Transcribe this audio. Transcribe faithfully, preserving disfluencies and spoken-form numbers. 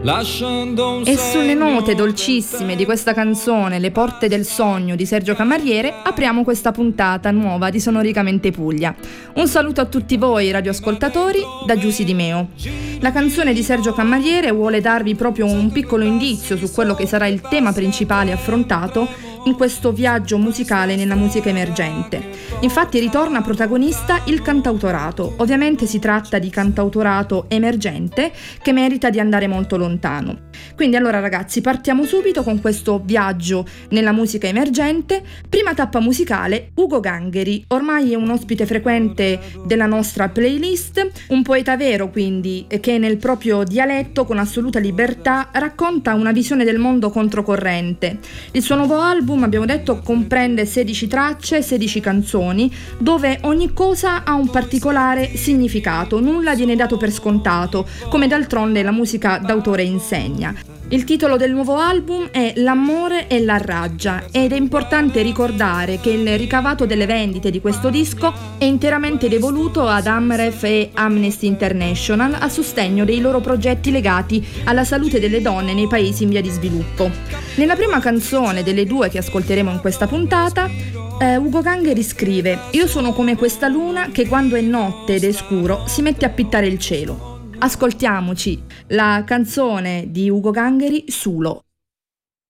E sulle note dolcissime di questa canzone, Le porte del sogno di Sergio Camariere, apriamo questa puntata nuova di Sonoricamente Puglia. Un saluto a tutti voi radioascoltatori da Giusy Di Meo. La canzone di Sergio Camariere vuole darvi proprio un piccolo indizio su quello che sarà il tema principale affrontato in questo viaggio musicale nella musica emergente. Infatti ritorna protagonista il cantautorato. Ovviamente si tratta di cantautorato emergente che merita di andare molto lontano. Quindi allora ragazzi, partiamo subito con questo viaggio nella musica emergente. Prima tappa musicale, Ugo Gangheri, ormai è un ospite frequente della nostra playlist, un poeta vero quindi, che nel proprio dialetto con assoluta libertà racconta una visione del mondo controcorrente. Il suo nuovo album, abbiamo detto, comprende sedici tracce, sedici canzoni, dove ogni cosa ha un particolare significato, nulla viene dato per scontato, come d'altronde la musica d'autore insegna. Il titolo del nuovo album è L'amore e la raggia ed è importante ricordare che il ricavato delle vendite di questo disco è interamente devoluto ad Amref e Amnesty International a sostegno dei loro progetti legati alla salute delle donne nei paesi in via di sviluppo. Nella prima canzone delle due che ascolteremo in questa puntata, eh, Ugo Gangheri scrive: «Io sono come questa luna che quando è notte ed è scuro si mette a pittare il cielo». Ascoltiamoci la canzone di Ugo Gangheri, Sulo.